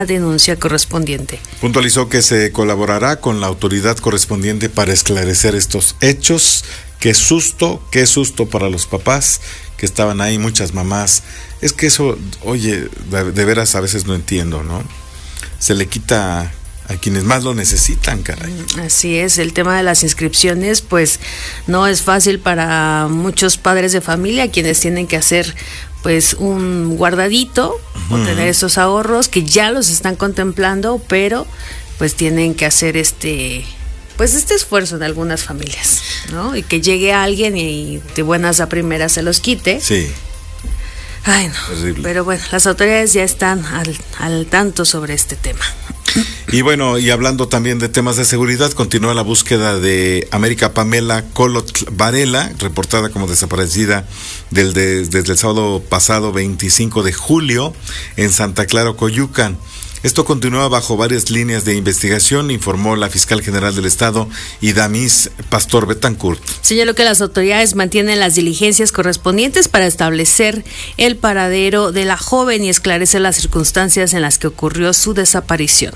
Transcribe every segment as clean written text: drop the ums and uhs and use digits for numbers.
denuncia correspondiente. Puntualizó que se colaborará con la autoridad correspondiente para esclarecer estos hechos. Qué susto para los papás que estaban ahí, muchas mamás. Es que eso, oye, de veras a veces no entiendo, ¿no? Se le quita a quienes más lo necesitan, caray. Así es, el tema de las inscripciones, pues no es fácil para muchos padres de familia, quienes tienen que hacer pues un guardadito o tener esos ahorros que ya los están contemplando, pero pues tienen que hacer este esfuerzo en algunas familias, ¿no? Y que llegue alguien y de buenas a primeras se los quite. Sí. Ay, no. Terrible. Pero bueno, las autoridades ya están al tanto sobre este tema. Y bueno, y hablando también de temas de seguridad, continúa la búsqueda de América Pamela Colot Varela, reportada como desaparecida desde el sábado pasado 25 de julio en Santa Clara, Coyucan. Esto continúa bajo varias líneas de investigación, informó la fiscal general del estado, Idamis Pastor Betancourt. Señaló que las autoridades mantienen las diligencias correspondientes para establecer el paradero de la joven y esclarecer las circunstancias en las que ocurrió su desaparición.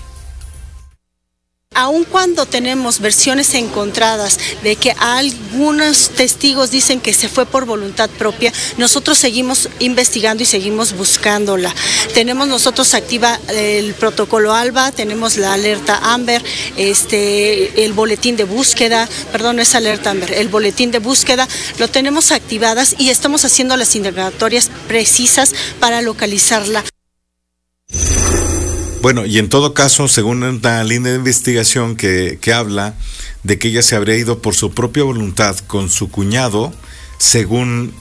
Aun cuando tenemos versiones encontradas de que algunos testigos dicen que se fue por voluntad propia, nosotros seguimos investigando y seguimos buscándola. Tenemos nosotros activa el protocolo ALBA, tenemos la alerta AMBER, el boletín de búsqueda, perdón, no es alerta AMBER, el boletín de búsqueda, lo tenemos activadas y estamos haciendo las indagatorias precisas para localizarla. Bueno, y en todo caso, según una línea de investigación que habla de que ella se habría ido por su propia voluntad con su cuñado, según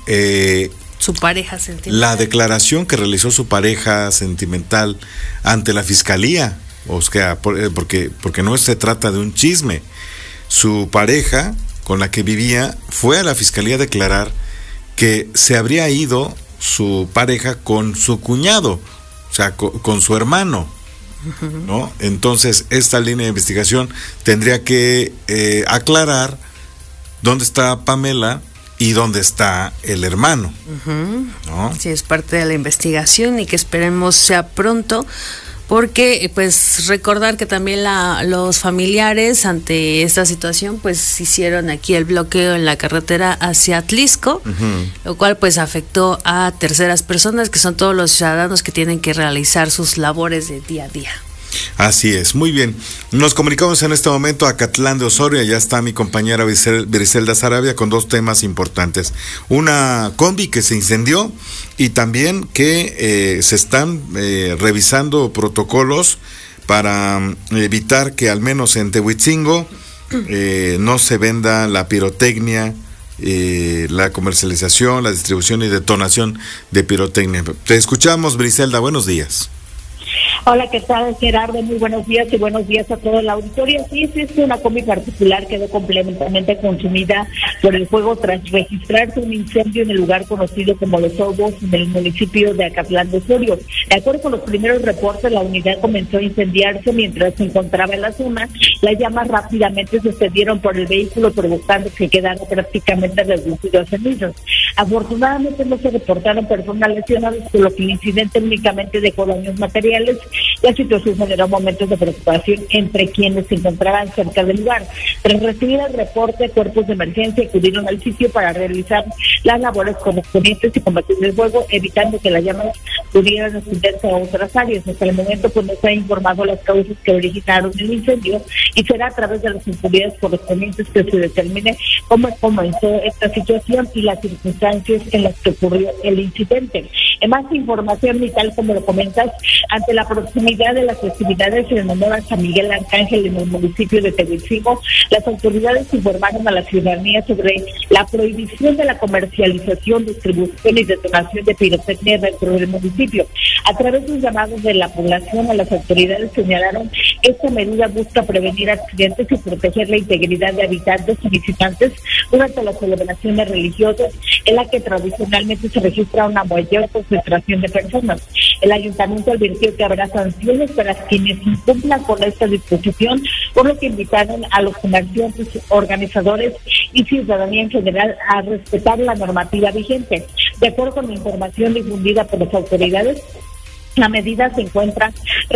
su pareja sentimental. La declaración que realizó su pareja sentimental ante la fiscalía, o sea, porque no se trata de un chisme. Su pareja con la que vivía fue a la fiscalía a declarar que se habría ido su pareja con su cuñado, o sea, con su hermano, ¿no? Entonces, esta línea de investigación tendría que aclarar dónde está Pamela y dónde está el hermano, ¿no? Sí, es parte de la investigación y que esperemos sea pronto, porque pues recordar que también los familiares ante esta situación pues hicieron aquí el bloqueo en la carretera hacia Atlisco, lo cual pues afectó a terceras personas, que son todos los ciudadanos que tienen que realizar sus labores de día a día. Así es, muy bien. Nos comunicamos en este momento a Acatlán de Osorio. Allá está mi compañera Briselda Sarabia con dos temas importantes. Una combi que se incendió y también que se están revisando protocolos para evitar que al menos en Tehuitzingo no se venda la pirotecnia, la comercialización, la distribución y detonación de pirotecnia. Te escuchamos, Briselda, buenos días. Hola, ¿qué tal, Gerardo? Muy buenos días y buenos días a todo el auditorio. Sí, una combi particular quedó completamente consumida por el fuego tras registrarse un incendio en el lugar conocido como Los Obos, en el municipio de Acatlán de Osorio. De acuerdo con los primeros reportes, la unidad comenzó a incendiarse mientras se encontraba en la zona. Las llamas rápidamente se extendieron por el vehículo, provocando que quedara prácticamente reducido a cenizas. Afortunadamente no se reportaron personas lesionadas, por lo que el incidente únicamente dejó daños materiales. La situación generó momentos de preocupación entre quienes se encontraban cerca del lugar. Tras recibir el reporte, cuerpos de emergencia acudieron al sitio para realizar las labores correspondientes y combatir el fuego, evitando que las llamas pudieran extenderse a otras áreas. Hasta el momento pues no se ha informado las causas que originaron el incendio y será a través de las autoridades correspondientes que se determine cómo comenzó esta situación y las circunstancias en las que ocurrió el incidente. En más información, y tal como lo comentas, ante la proximidad de las festividades en honor a San Miguel Arcángel en el municipio de Tehuitzingo, las autoridades informaron a la ciudadanía sobre la prohibición de la comercialización, distribución y detonación de pirotecnia dentro del municipio. A través de un llamado de la población a las autoridades señalaron que esta medida busca prevenir accidentes y proteger la integridad de habitantes y visitantes durante las celebraciones religiosas, en la que tradicionalmente se registra una mayor concentración de personas. El ayuntamiento advirtió que habrá sanciones para quienes incumplan con esta disposición, por lo que invitaron a los comerciantes, organizadores y ciudadanía en general a respetar la normativa vigente. De acuerdo con la información difundida por las autoridades, la medida se encuentra